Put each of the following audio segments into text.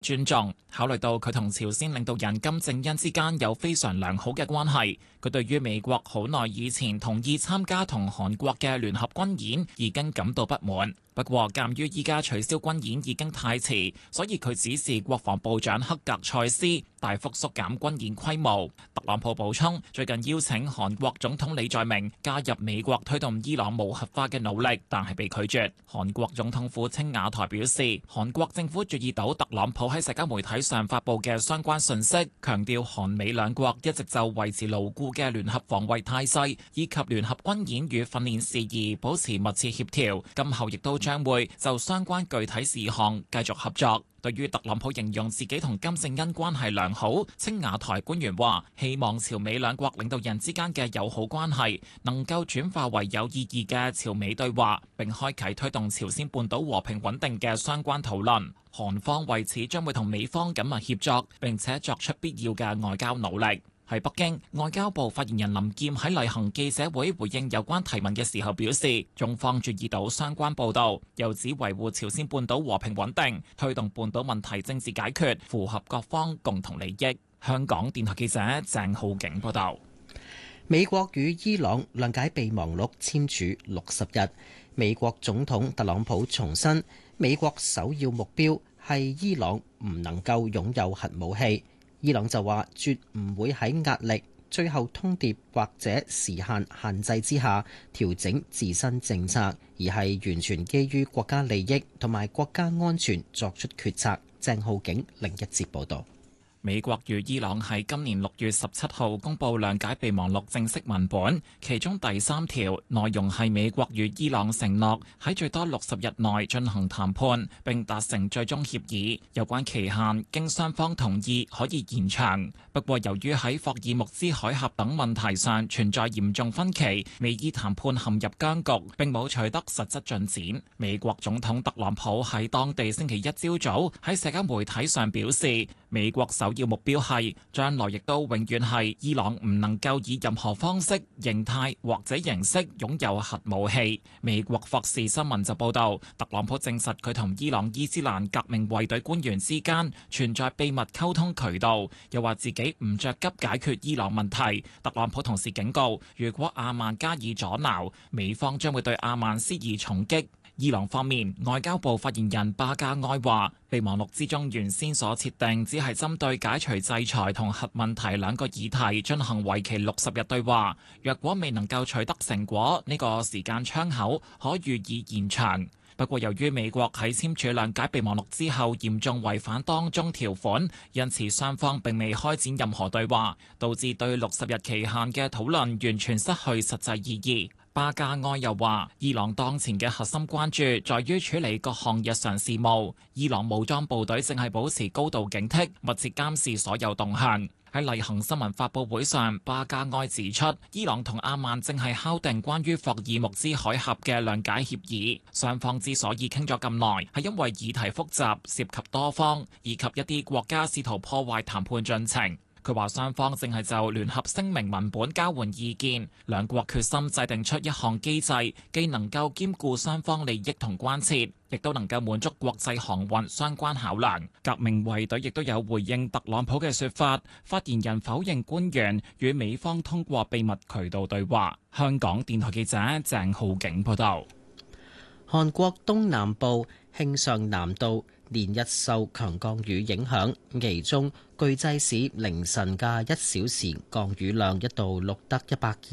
尊重。考慮到佢同朝鮮領導人金正恩之間有非常良好嘅關係，佢對於美國好耐以前同意參加同韓國嘅聯合軍演已經感到不滿。不過，鑑於依家取消軍演已經太遲，所以佢指示國防部長克格塞斯大幅縮減軍演規模。特朗普補充，最近邀請韓國總統李在明加入美國推動伊朗無核化嘅努力，但係被拒絕。韓國總統府青瓦台表示，韓國政府注意到特朗普喺社交媒體上發布嘅相關信息，強調韓美兩國一直就維持牢固嘅聯合防衛態勢以及聯合軍演與訓練事宜保持密切協調，今後亦都將會就相關具體事項繼續合作。對於特朗普形容自己同金正恩關係良好，青瓦台官員話希望朝美兩國領導人之間嘅友好關係能夠轉化為有意義嘅朝美對話，並開啟推動朝鮮半島和平穩定嘅相關討論。韓方為此將會同美方緊密協作，並且作出必要嘅外交努力。喺北京，外交部發言人林劍喺例行記者會回應有關提問嘅時候表示，中方注意到相關報導，又指維護朝鮮半島和平穩定、推動半島問題政治解決，符合各方共同利益。香港電台記者鄭浩景報道。 美國與伊朗諒解備忘錄簽署60日，美國總統特朗普重申，美國首要目標係伊朗唔能夠擁有核武器。伊朗就話絕唔會喺壓力、最後通牒或者時限限制之下調整自身政策，而係完全基於國家利益同埋國家安全作出決策。鄭浩景另一節報導。 美國與伊朗喺今年6月17號公布諒解備忘錄正式文本，其中第3條內容係美國與伊朗承諾喺最多60日內進行談判，並達成最終協議，有關期限經雙方同意可以延長。不過由於喺霍爾木茲海峽等問題上存在嚴重分歧，美伊談判陷入僵局，並冇取得實質進展。美國總統特朗普喺當地星期一朝早喺社交媒體上表示，美國首要目標係將來亦都永遠係伊朗唔能夠以任何方式、形態或者形式擁有核武器。美國霍士新聞就報道，特朗普證實佢同伊朗伊斯蘭革命衛隊官員之間存在秘密溝通渠道，又話自己唔着急解決伊朗問題。特朗普同時警告，如果阿曼加以阻撓，美方將會對阿曼施以重擊。伊朗方面，外交部發言人巴加埃話，備忘錄之中原先所設定只係針對解除制裁同核問題兩個議題進行為期60日對話，若果未能夠取得成果，呢個時間窗口可予以延長。不過由於美國喺簽署諒解備忘錄之後嚴重違反當中條款，因此雙方並未開展任何對話，導致對60日期限嘅討論完全失去實際意義。巴加埃又話，伊朗當前嘅核心關注在於處理各項日常事務，伊朗武裝部隊正係保持高度警惕，密切監視所有動向。喺例行新聞發佈會上，巴加埃指出，伊朗同阿曼正係敲定關於霍爾木茲海峽嘅諒解協議。雙方之所以傾咗咁耐，係因為議題複雜，涉及多方，以及一啲國家試圖破壞談判進程。佢話雙方正係就聯合聲明文本交換意見，兩國決心制定出一項機制，既能夠兼顧雙方利益同關切，亦都能夠滿足國際航運相關考量。革命衛隊亦都有回應特朗普嘅說法，發言人否認官員與美方通過秘密渠道對話。香港電台記者鄭浩景報道。 韓國東南部慶尚南道連日受強降雨影響，其中巨濟市凌晨嘅1小時降雨量一度錄得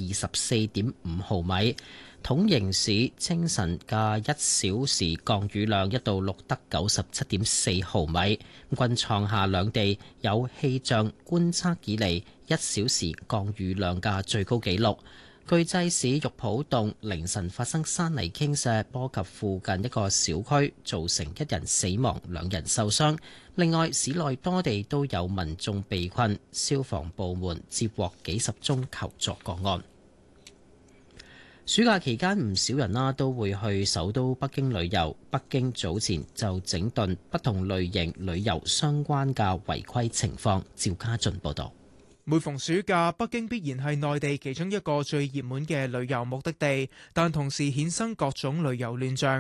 124.5毫米，統營市清晨嘅1小時降雨量一度錄得97.4毫米，均創下兩地有氣象觀測以嚟1小時降雨量嘅最高紀錄。巨濟市玉浦洞凌晨發生山泥傾瀉，波及附近一個小區，造成1人死亡、2人受傷。另外，市內多地都有民眾被困，消防部門接獲幾十宗求助個案。暑假期間唔少人都會去首都北京旅遊。北京早前就整頓不同類型旅遊相關嘅違規情況。趙家俊報導。 每逢暑假，北京必然係內地其中一個最熱門嘅旅遊目的地，但同時衍生各種旅遊亂象。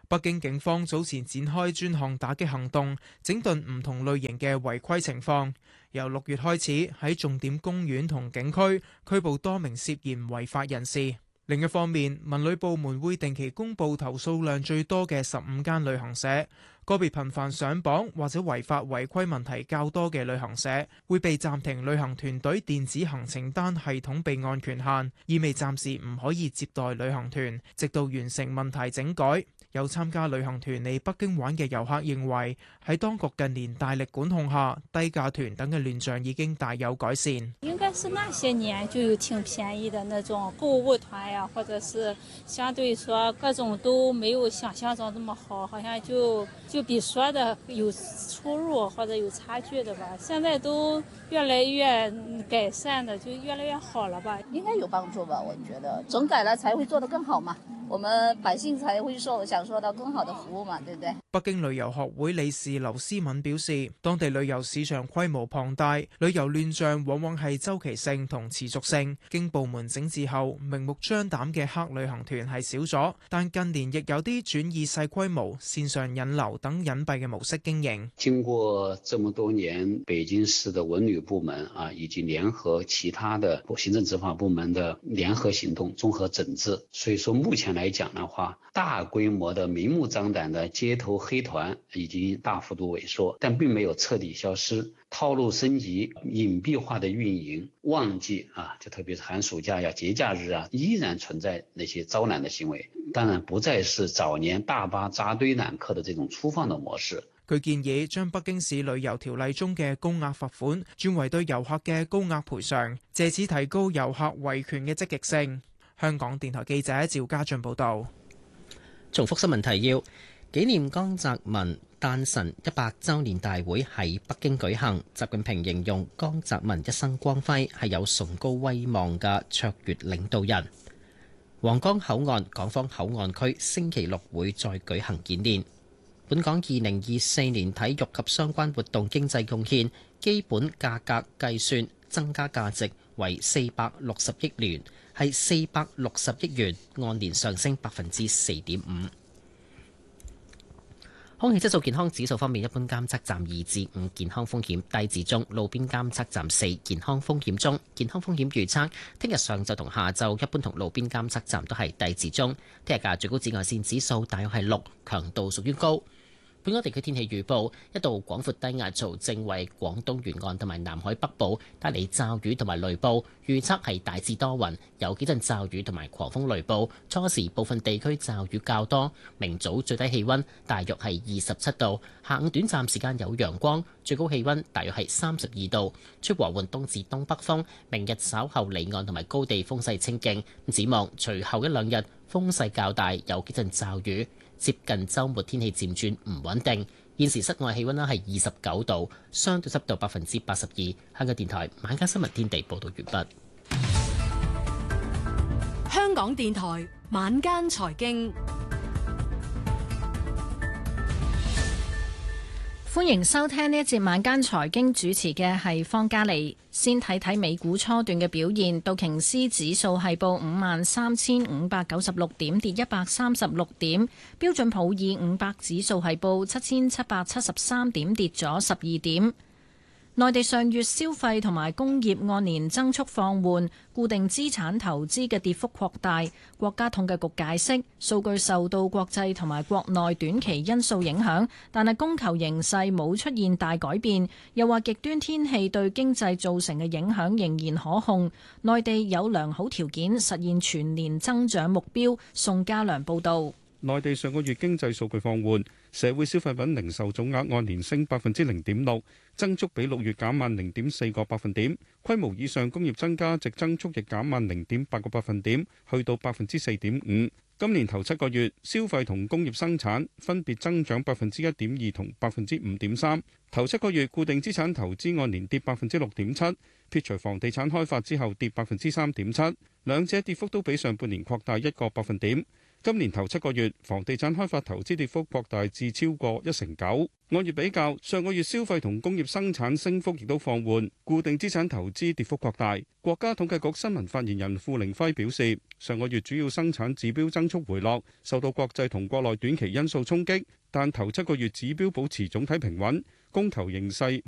北京警方早前展開專項打擊行動，整頓唔同類型嘅違規情況。由6月開始，喺重點公園同景區拘捕多名涉嫌違法人士。另一方面，文旅部門會定期公佈投訴量最多嘅15間旅行社，個別頻繁上榜或者違法違規問題較多嘅旅行社會被暫停旅行團隊電子行程單系統備案權限，意味暫時唔可以接待旅行團，直到完成問題整改。有參加旅行團嚟北京玩嘅遊客認為，喺當局近年大力管控下，低價團等嘅亂象已經大有改善。 應該是那些年就有挺便宜的那種購物團呀，或者是相對說各種都沒有想象中這麼好，好像就比說的有出入或者有差距的吧。現在都越來越改善的，就越來越好了吧。 應該有幫助吧，我覺得整改了才會做得更好嘛，我們百姓才會享受到更好的服務嘛，對不對？ 北京旅遊學會理事劉思敏表示，當地旅遊市場規模龐大，旅遊亂象往往係周期性同持續性。經部門整治後，明目張膽嘅黑旅行團係少咗，但近年亦有啲轉以細規模、線上引流等隱蔽嘅模式經營。 經過這麼多年，北京市的文旅部門以及聯合其他的行政執法部門的聯合行動、綜合整治，所以說目前來講的話，大規模的明目張膽的街頭黑團已經大幅度萎縮，但並沒有徹底消失。套路升級、隱蔽化的運營，旺季就特別是寒暑假呀、節假日依然存在那些招攬的行為，當然不再是早年大巴扎堆攬客的這種粗放的模式。 佢建議將北京市旅遊條例中嘅高額罰款轉為對遊客嘅高額賠償，藉此提高遊客維權嘅積極性。香港電台記者趙家俊報道。 重複新聞提要：紀念江澤民誕辰100週年大會喺北京舉行。習近平形容江澤民一生光輝，係有崇高威望嘅卓越領導人。皇崗口岸港方口岸區星期六會再舉行演練。本港2024年體育及相關活動經濟貢獻基本價格計算增加價值為460億元，係460億元，按年上升4.5%。空氣質素健康指數方面，一般監測站2至5，健康風險低至中；路邊監測站4，健康風險中。健康風險預測，聽日上晝同下晝一般同路邊監測站都係低至中。聽日嘅最高紫外線指數大約係6，強度屬於高。本港地區天氣預報，一道廣闊低壓槽正為廣東沿岸同埋南海北部帶嚟驟雨同埋雷暴，預測係大致多雲，有幾陣驟雨同埋狂風雷暴，初時部分地區驟雨較多。明早最低氣溫大約係27度，下午短暫時間有陽光，最高氣溫大約係32度，吹和緩東至東北風。明日稍後離岸同埋高地風勢清勁，展望隨後一兩日風勢較大，有幾陣驟雨。接近週末天氣漸轉唔穩定，現時室外氣溫係29度，相對濕度82%。香港電台晚間新聞天地報道完畢。 香港電台晚間財經， 歡迎收聽呢一節晚間財經，主持嘅係方嘉莉。先睇睇美股初段嘅表現，道瓊斯指數係報53,596點，跌136點；標準普爾500指數係報7,773點，跌咗12點。內地上月消費同埋工業按年增速放緩，固定資產投資嘅跌幅擴大。國家統計局解釋，數據受到國際同埋國內短期因素影響，但係供求形勢冇出現大改變。又話極端天氣對經濟造成嘅影響仍然可控，內地有良好條件實現全年增長目標。宋家良報導。 內地上個月經濟數據放緩，社會消費品零售總額按年升0.6%，增速比6月減慢0.4個百分點。規模以上工業增加值增速亦減慢0.8個百分點，去到4.5%。今年頭7個月，消費同工業生產分別增長1.2%同5.3%。頭7個月固定資產投資按年跌6.7%，撇除房地產開發之後跌3.7%，兩者跌幅都比上半年擴大1個百分點。 今年頭7個月，房地產開發投資跌幅擴大至超過9%。按月比較，上個月消費同工業生產升幅亦都放緩，固定資產投資跌幅擴大。國家統計局新聞發言人傅凌輝表示，上個月主要生產指標增速回落，受到國際同國內短期因素衝擊，但頭7個月指標保持總體平穩，供求形勢